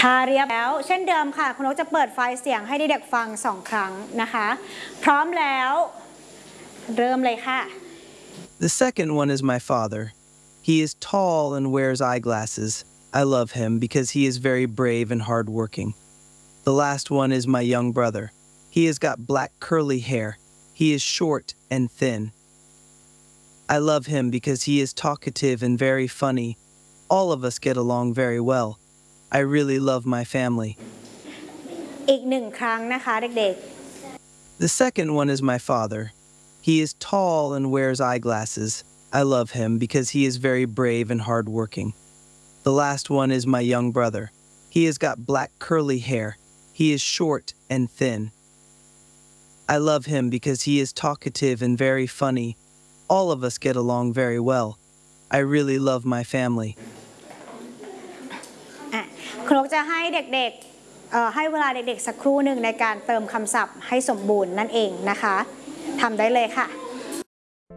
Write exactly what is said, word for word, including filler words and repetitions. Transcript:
ถ้าเรียบแล้วเช่นเดิมค่ะคุณนกจะเปิดไฟล์เสียงให้เด็กๆฟังสองครั้งนะคะพร้อมแล้วเริ่มเลยค่ะ The second one is my father. He is tall and wears eyeglasses. I love him because he is very brave and hardworking. The last one is my young brother. He has got black curly hair. He is short and thin. I love him because he is talkative and very funny. All of us get along very well. I really love my family. อีกหนึ่งครั้งนะคะเด็ก The second one is my father. He is tall and wears eyeglasses. I love him because he is very brave and hardworking. The last one is my young brother. He has got black curly hair. He is short and thin. I love him because he is talkative and very funny. All of us get along very well. I really love my family. ๆอ่ะคุณนกจะให้เด็กๆเอ่อให้เวลาเด็กๆสักครู่หนึ่งในการเติมคำศัพท์ให้สมบูรณ์นั่นเองนะคะทำได้เลยค่ะ